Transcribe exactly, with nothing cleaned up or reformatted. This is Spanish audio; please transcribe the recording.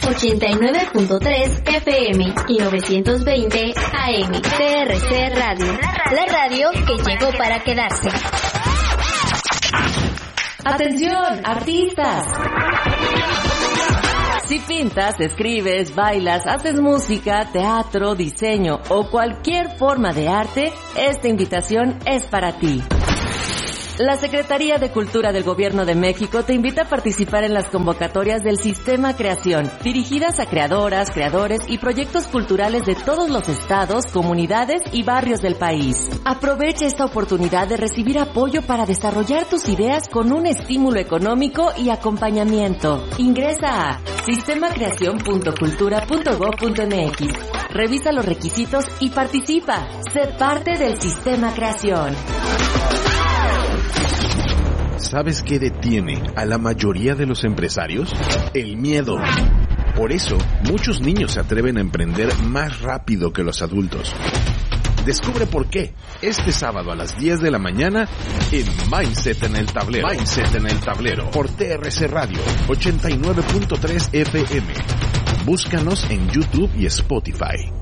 ochenta y nueve punto tres F M y novecientos veinte A M. T R C Radio, la radio que llegó para quedarse. ¡Atención, artistas! Si pintas, escribes, bailas, haces música, teatro, diseño o cualquier forma de arte, esta invitación es para ti. La Secretaría de Cultura del Gobierno de México te invita a participar en las convocatorias del Sistema Creación, dirigidas a creadoras, creadores y proyectos culturales de todos los estados, comunidades y barrios del país. Aprovecha esta oportunidad de recibir apoyo para desarrollar tus ideas con un estímulo económico y acompañamiento. Ingresa a sistema creación punto cultura punto gob punto mx. Revisa los requisitos y participa. Sé parte del Sistema Creación. ¿Sabes qué detiene a la mayoría de los empresarios? El miedo. Por eso, muchos niños se atreven a emprender más rápido que los adultos. Descubre por qué este sábado a las diez de la mañana en Mindset en el Tablero. Mindset en el Tablero por T R C Radio ochenta y nueve punto tres F M. Búscanos en YouTube y Spotify.